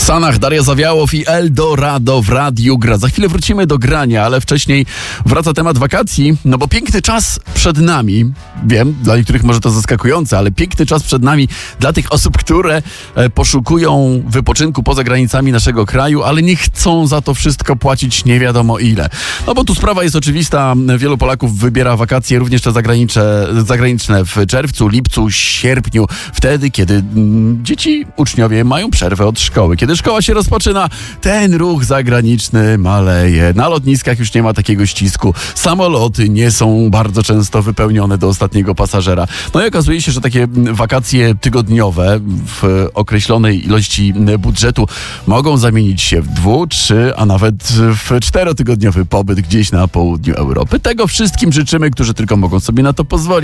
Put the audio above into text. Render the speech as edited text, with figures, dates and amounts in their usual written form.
Sanach, Daria Zawiałow i Eldorado w Radiu Gra. Za chwilę wrócimy do grania, ale wcześniej wraca temat wakacji, no bo piękny czas przed nami. Wiem, dla niektórych może to zaskakujące, ale piękny czas przed nami dla tych osób, które poszukują wypoczynku poza granicami naszego kraju, ale nie chcą za to wszystko płacić nie wiadomo ile. No bo tu sprawa jest oczywista. Wielu Polaków wybiera wakacje również te zagraniczne w czerwcu, lipcu, sierpniu. Wtedy, kiedy dzieci, uczniowie mają przerwę od szkoły. Kiedy szkoła się rozpoczyna, ten ruch zagraniczny maleje. Na lotniskach już nie ma takiego ścisku. Samoloty nie są bardzo często wypełnione do ostatniego pasażera. No i okazuje się, że takie wakacje tygodniowe w określonej ilości budżetu mogą zamienić się w 2-, 3, a nawet w 4-tygodniowy pobyt gdzieś na południu Europy. Tego wszystkim życzymy, którzy tylko mogą sobie na to pozwolić.